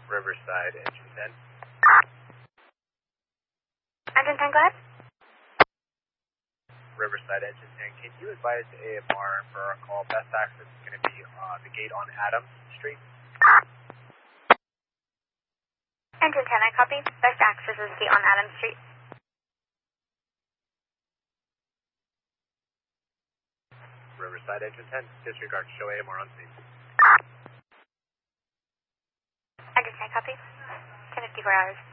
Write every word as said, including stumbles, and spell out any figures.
Riverside, engine ten. Engine ten, go ahead. Riverside, engine ten. Can you advise A M R for our call? Best access is going to be on the gate on Adams Street. Engine ten, I copy. Best access is gate on Adams Street. Riverside, engine ten. Disregard. Show A M R on scene. Engine ten, copy. ten fifty-four hours.